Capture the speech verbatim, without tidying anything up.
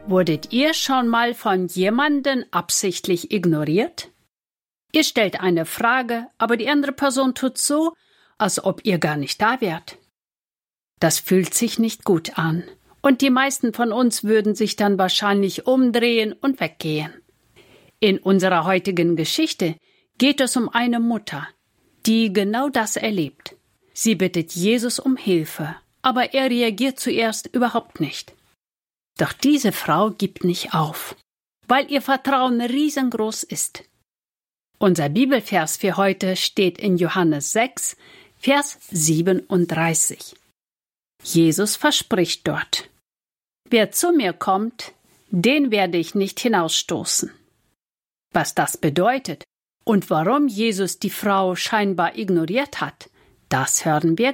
Wurdet ihr schon mal von jemandem absichtlich ignoriert? Ihr stellt eine Frage, aber die andere Person tut so, als ob ihr gar nicht da wärt. Das fühlt sich nicht gut an, und die meisten von uns würden sich dann wahrscheinlich umdrehen und weggehen. In unserer heutigen Geschichte geht es um eine Mutter, die genau das erlebt. Sie bittet Jesus um Hilfe, aber er reagiert zuerst überhaupt nicht. Doch diese Frau gibt nicht auf, weil ihr Vertrauen riesengroß ist. Unser Bibelvers für heute steht in Johannes sechs, Vers siebenunddreißig. Jesus verspricht dort: Wer zu mir kommt, den werde ich nicht hinausstoßen. Was das bedeutet und warum Jesus die Frau scheinbar ignoriert hat, das hören wir